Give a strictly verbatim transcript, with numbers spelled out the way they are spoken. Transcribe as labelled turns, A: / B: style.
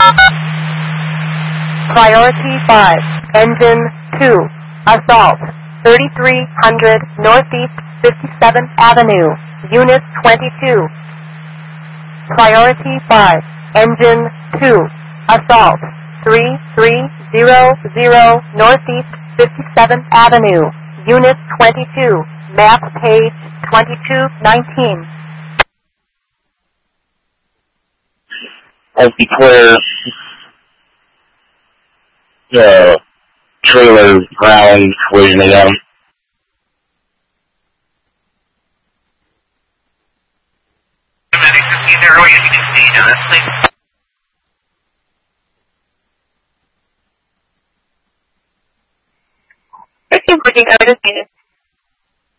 A: Priority five, Engine two, Assault, thirty-three hundred Northeast fifty-seventh Avenue, Unit twenty-two. Priority five, Engine two, Assault, thirty-three hundred Northeast fifty-seventh Avenue, Unit twenty-two, map page twenty-two nineteen.
B: I declare the trailer ground collision again.
C: fifteen zero, you can see on this, please.
D: fifteen fourteen, I just need it.